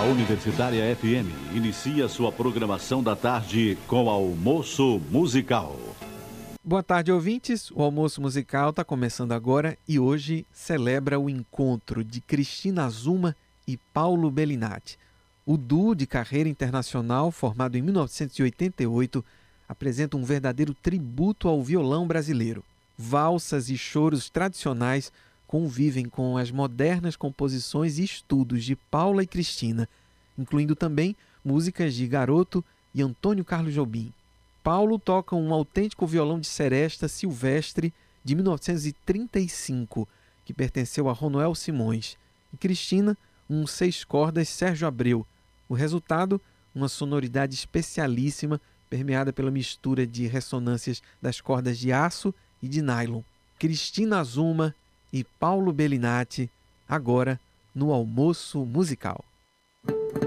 Universitária FM inicia sua programação da tarde com Almoço Musical. Boa tarde, ouvintes. O Almoço Musical está começando agora e hoje celebra o encontro de Cristina Azuma e Paulo Bellinati. O duo de carreira internacional, formado em 1988, apresenta um verdadeiro tributo ao violão brasileiro. Valsas e choros tradicionais convivem com as modernas composições e estudos de Paula e Cristina, incluindo também músicas de Garoto e Antônio Carlos Jobim. Paulo toca um autêntico violão de seresta Silvestre de 1935, que pertenceu a Ronoel Simões, e Cristina, um 6 cordas Sérgio Abreu. O resultado, uma sonoridade especialíssima, permeada pela mistura de ressonâncias das cordas de aço e de nylon. Cristina Azuma e Paulo Bellinati, agora no Almoço Musical.